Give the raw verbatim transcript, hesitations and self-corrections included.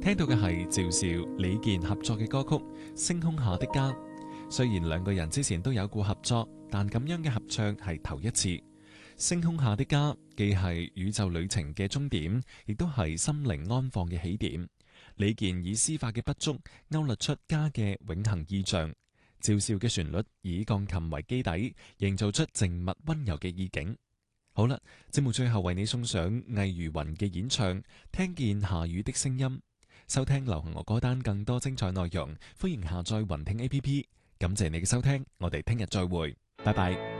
聽到嘅係趙少、李健合作嘅歌曲《星空下的家》。雖然兩個人之前都有過合作，但咁樣嘅合唱係頭一次。《星空下的家》既係宇宙旅程嘅終點，亦都係心靈安放嘅起點。李健以詩化嘅筆觸勾勒出家嘅永恆意象，趙少嘅旋律以鋼琴為基底，營造出靜默溫柔嘅意境。好啦，節目最後為你送上魏如雲嘅演唱《聽見下雨的聲音》。收聽流行樂歌單更多精彩內容，歡迎下載雲聽 A P P。感謝你嘅收聽，我哋聽日再會，拜拜。